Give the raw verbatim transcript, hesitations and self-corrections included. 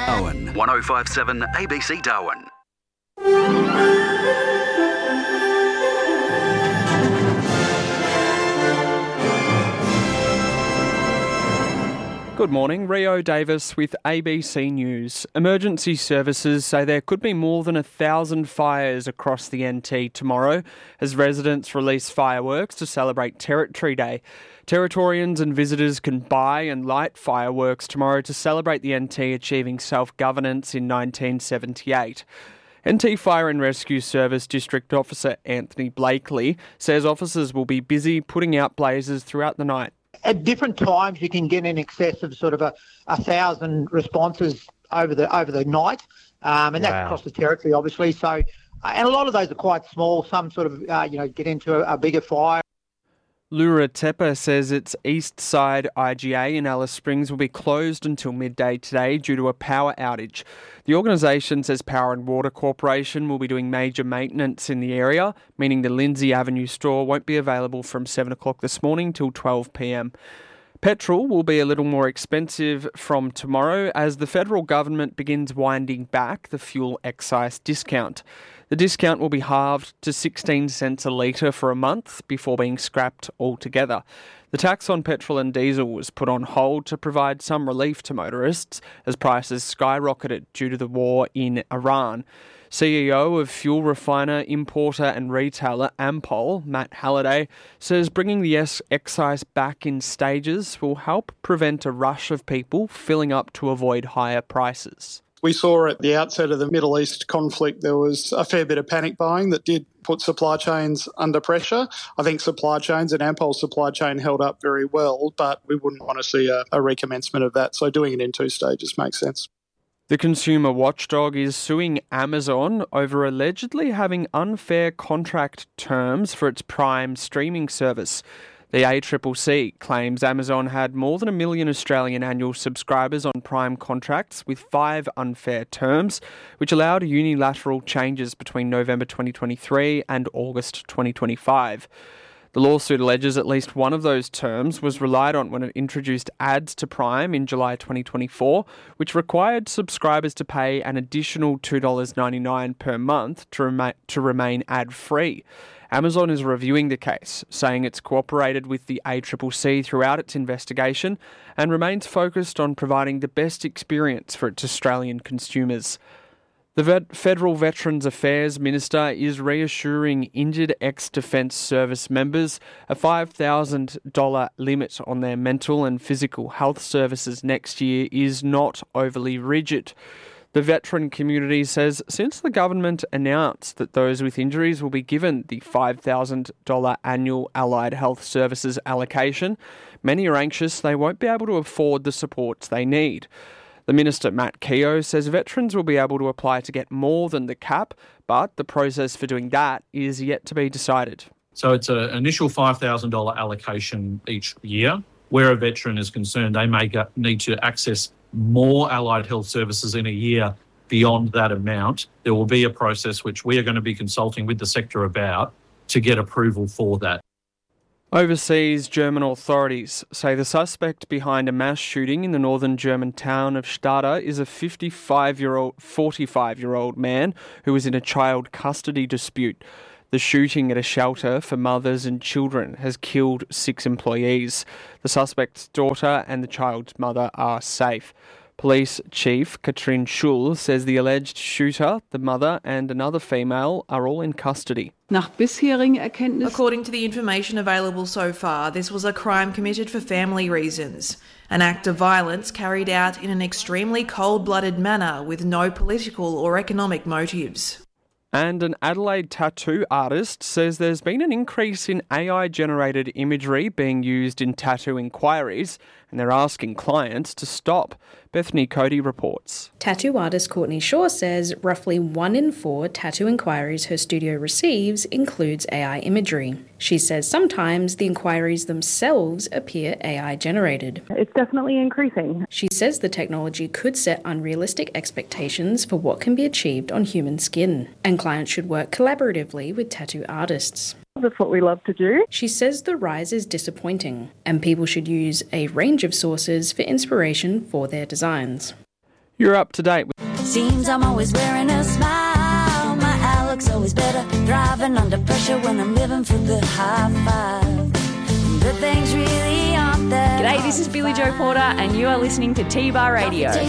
Darwin. one oh five point seven A B C Darwin. Good morning, Rio Davis with A B C News. Emergency services say there could be more than a thousand fires across the N T tomorrow as residents release fireworks to celebrate Territory Day. Territorians and visitors can buy and light fireworks tomorrow to celebrate the N T achieving self-governance in nineteen seventy-eight. N T Fire and Rescue Service District Officer Anthony Blakely says officers will be busy putting out blazes throughout the night. At different times, you can get in excess of sort of a, a thousand responses over the over the night, um, and wow. That's across the territory, obviously. So, uh, and a lot of those are quite small. Some sort of, uh, you know, get into a, a bigger fire. Lura Tepper says its east side I G A in Alice Springs will be closed until midday today due to a power outage. The organisation says Power and Water Corporation will be doing major maintenance in the area, meaning the Lindsay Avenue store won't be available from seven o'clock this morning till twelve p m. Petrol will be a little more expensive from tomorrow as the federal government begins winding back the fuel excise discount. The discount will be halved to sixteen cents a litre for a month before being scrapped altogether. The tax on petrol and diesel was put on hold to provide some relief to motorists as prices skyrocketed due to the war in Iran. C E O of fuel refiner, importer and retailer Ampol, Matt Halliday, says bringing the excise back in stages will help prevent a rush of people filling up to avoid higher prices. We saw at the outset of the Middle East conflict there was a fair bit of panic buying that did put supply chains under pressure. I think supply chains and Ampol's supply chain held up very well, but we wouldn't want to see a, a recommencement of that. So doing it in two stages makes sense. The consumer watchdog is suing Amazon over allegedly having unfair contract terms for its Prime streaming service. The A C C C claims Amazon had more than a million Australian annual subscribers on Prime contracts with five unfair terms, which allowed unilateral changes between November twenty twenty-three and August twenty twenty-five. The lawsuit alleges at least one of those terms was relied on when it introduced ads to Prime in July twenty twenty-four, which required subscribers to pay an additional two dollars ninety-nine per month to, rema- to remain ad-free. Amazon is reviewing the case, saying it's cooperated with the A C C C throughout its investigation and remains focused on providing the best experience for its Australian consumers. The Vet- Federal Veterans Affairs Minister is reassuring injured ex-Defence Service members a five thousand dollars limit on their mental and physical health services next year is not overly rigid. The veteran community says since the government announced that those with injuries will be given the five thousand dollars annual Allied Health Services allocation, many are anxious they won't be able to afford the supports they need. The Minister, Matt Keogh, says veterans will be able to apply to get more than the cap, but the process for doing that is yet to be decided. So it's an initial five thousand dollars allocation each year. Where a veteran is concerned, they may need to access more allied health services in a year beyond that amount. There will be a process which we are going to be consulting with the sector about to get approval for that. Overseas, German authorities say the suspect behind a mass shooting in the northern German town of Stade is a fifty-five-year-old, forty-five-year-old man who was in a child custody dispute. The shooting at a shelter for mothers and children has killed six employees. The suspect's daughter and the child's mother are safe. Police Chief Katrin Schul says the alleged shooter, the mother and another female are all in custody. According to the information available so far, this was a crime committed for family reasons. An act of violence carried out in an extremely cold-blooded manner with no political or economic motives. And an Adelaide tattoo artist says there's been an increase in A I-generated imagery being used in tattoo inquiries, and they're asking clients to stop. Bethany Cody reports. Tattoo artist Courtney Shaw says roughly one in four tattoo inquiries her studio receives includes A I imagery. She says sometimes the inquiries themselves appear A I-generated. It's definitely increasing. She says the technology could set unrealistic expectations for what can be achieved on human skin, and clients should work collaboratively with tattoo artists. That's what we love to do. She says the rise is disappointing, and people should use a range of sources for inspiration for their designs. You're up to date with... Seems I'm always wearing a smile. My outlook's always better. Thriving under pressure when I'm living for the high five. Good things really aren't that. G'day, this is Billy Joe Porter and you are listening to T-Bar Radio.